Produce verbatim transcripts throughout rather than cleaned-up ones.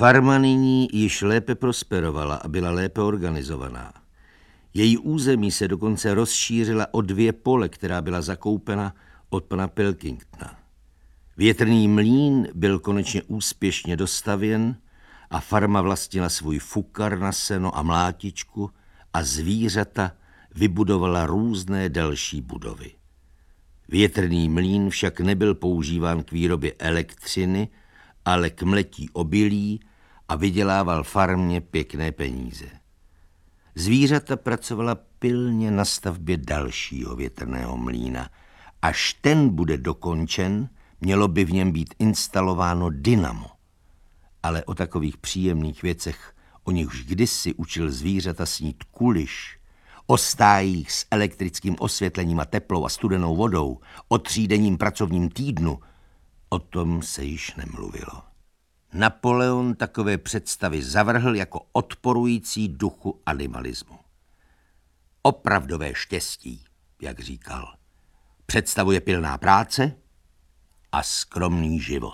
Farma nyní již lépe prosperovala a byla lépe organizovaná. Její území se dokonce rozšířila o dvě pole, která byla zakoupena od pana Pilkingtona. Větrný mlýn byl konečně úspěšně dostavěn a farma vlastnila svůj fukar na seno a mlátičku a zvířata vybudovala různé další budovy. Větrný mlýn však nebyl používán k výrobě elektřiny, ale k mletí obilí a vydělával farmě pěkné peníze. Zvířata pracovala pilně na stavbě dalšího větrného mlýna. Až ten bude dokončen, mělo by v něm být instalováno dynamo. Ale o takových příjemných věcech, o nichž kdysi učil zvířata snít Kuliš, o stájích s elektrickým osvětlením a teplou a studenou vodou, o třídenním pracovním týdnu, o tom se již nemluvilo. Napoleon takové představy zavrhl jako odporující duchu animalismu. Opravdové štěstí, jak říkal, představuje pilná práce a skromný život.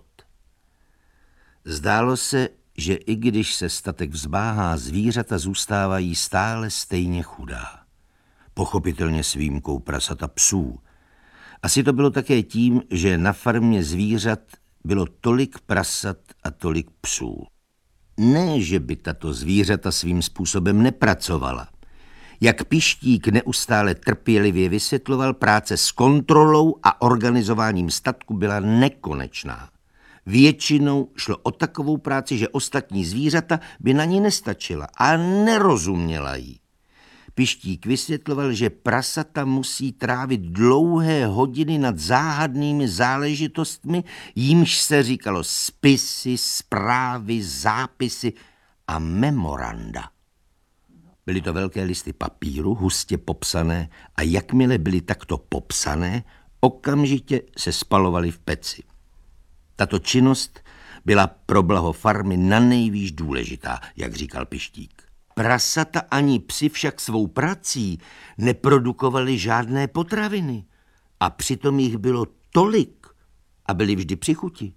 Zdálo se, že i když se statek vzbáhá, zvířata zůstávají stále stejně chudá. Pochopitelně s výjimkou prasata psů. Asi to bylo také tím, že na farmě zvířat bylo tolik prasat a tolik psů. Ne, že by tato zvířata svým způsobem nepracovala. Jak Pištík neustále trpělivě vysvětloval, práce s kontrolou a organizováním statku byla nekonečná. Většinou šlo o takovou práci, že ostatní zvířata by na ní nestačila a nerozuměla jí. Pištík vysvětloval, že prasata musí trávit dlouhé hodiny nad záhadnými záležitostmi, jímž se říkalo spisy, zprávy, zápisy a memoranda. Byly to velké listy papíru, hustě popsané, a jakmile byly takto popsané, okamžitě se spalovaly v peci. Tato činnost byla pro blaho farmy nanejvýš důležitá, jak říkal Pištík. Prasata ani psi však svou prací neprodukovali žádné potraviny a přitom jich bylo tolik a byli vždy při chuti.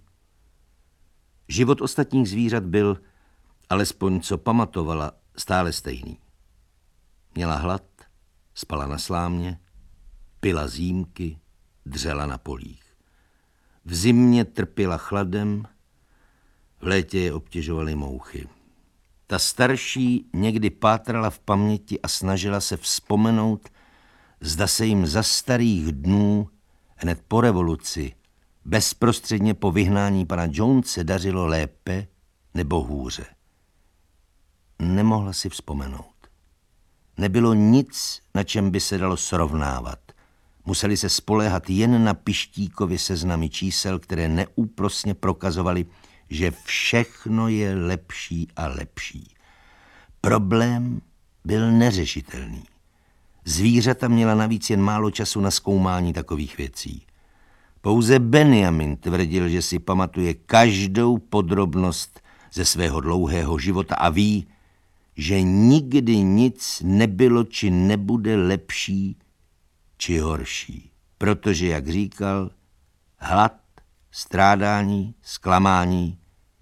Život ostatních zvířat byl, alespoň co pamatovala, stále stejný. Měla hlad, spala na slámě, pila z jímky, dřela na polích. V zimě trpěla chladem, v létě je obtěžovaly mouchy. Ta starší někdy pátrala v paměti a snažila se vzpomenout, zda se jim za starých dnů, hned po revoluci, bezprostředně po vyhnání pana Jonese dařilo lépe nebo hůře. Nemohla si vzpomenout. Nebylo nic, na čem by se dalo srovnávat. Museli se spoléhat jen na Pištíkovy seznamy čísel, které neúprosně prokazovaly, že všechno je lepší a lepší. Problém byl neřešitelný. Zvířata měla navíc jen málo času na zkoumání takových věcí. Pouze Benjamin tvrdil, že si pamatuje každou podrobnost ze svého dlouhého života a ví, že nikdy nic nebylo či nebude lepší či horší. Protože, jak říkal, hlad, strádání, zklamání,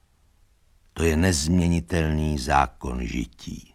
to je nezměnitelný zákon žití.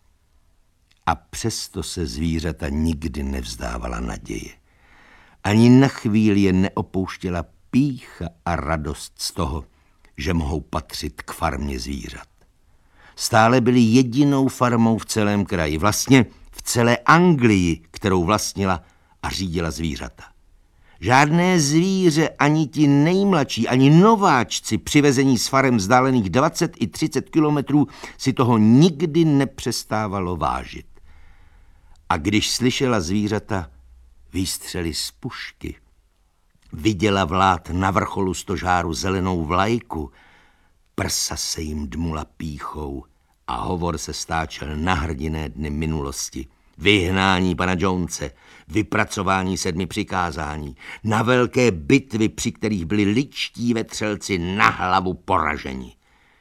A přesto se zvířata nikdy nevzdávala naděje. Ani na chvíli je neopouštěla pýcha a radost z toho, že mohou patřit k farmě zvířat. Stále byli jedinou farmou v celém kraji, vlastně v celé Anglii, kterou vlastnila a řídila zvířata. Žádné zvíře, ani ti nejmladší, ani nováčci přivezení z farem vzdálených dvacet i třicet kilometrů si toho nikdy nepřestávalo vážit. A když slyšela zvířata výstřely z pušky, viděla vlád na vrcholu stožáru zelenou vlajku, prsa se jim dmula pýchou a hovor se stáčel na hrdinné dny minulosti. Vyhnání pana Jonese, vypracování sedmi přikázání, na velké bitvy, při kterých byli ličtí vetřelci na hlavu poraženi.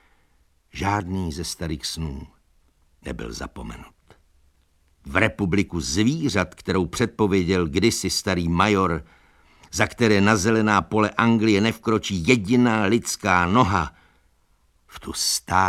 Žádný ze starých snů nebyl zapomenut. V republiku zvířat, kterou předpověděl kdysi starý major, za které na zelená pole Anglie nevkročí jediná lidská noha, v tu stá